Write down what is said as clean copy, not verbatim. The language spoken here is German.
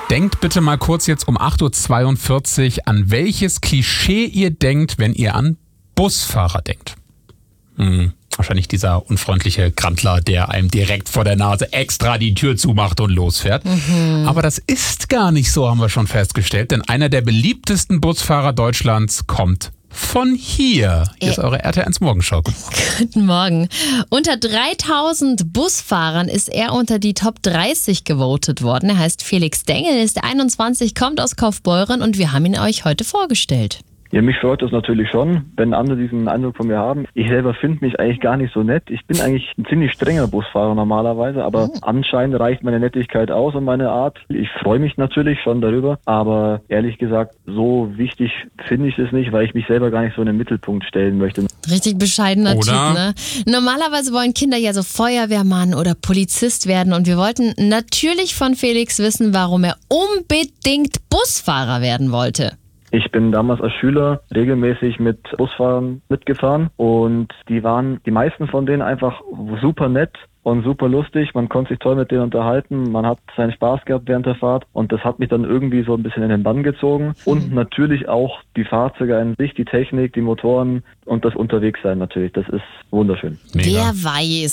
Denkt bitte mal kurz jetzt um 8.42 Uhr an welches Klischee ihr denkt, wenn ihr an Busfahrer denkt. Wahrscheinlich dieser unfreundliche Grantler, der einem direkt vor der Nase extra die Tür zumacht und losfährt. Aber das ist gar nicht so, haben wir schon festgestellt, denn einer der beliebtesten Busfahrer Deutschlands kommt von hier. Hier ist eure RTL1 Morgenschau. Guten Morgen. Unter 3000 Busfahrern ist er unter die Top 30 gewotet worden. Er heißt Felix Dengel, ist 21, kommt aus Kaufbeuren und wir haben ihn euch heute vorgestellt. Ja, mich freut das natürlich schon, wenn andere diesen Eindruck von mir haben. Ich selber finde mich eigentlich gar nicht so nett. Ich bin eigentlich ein ziemlich strenger Busfahrer normalerweise, aber anscheinend reicht meine Nettigkeit aus und meine Art. Ich freue mich natürlich schon darüber, aber ehrlich gesagt, so wichtig finde ich es nicht, weil ich mich selber gar nicht so in den Mittelpunkt stellen möchte. Richtig bescheidener Typ, ne? Normalerweise wollen Kinder ja so Feuerwehrmann oder Polizist werden und wir wollten natürlich von Felix wissen, warum er unbedingt Busfahrer werden wollte. Ich bin damals als Schüler regelmäßig mit Busfahrern mitgefahren und die meisten von denen einfach super nett und super lustig. Man konnte sich toll mit denen unterhalten, man hat seinen Spaß gehabt während der Fahrt und das hat mich dann irgendwie so ein bisschen in den Bann gezogen. Und natürlich auch die Fahrzeuge an sich, die Technik, die Motoren und das Unterwegssein natürlich. Das ist wunderschön. Mega. Wer weiß.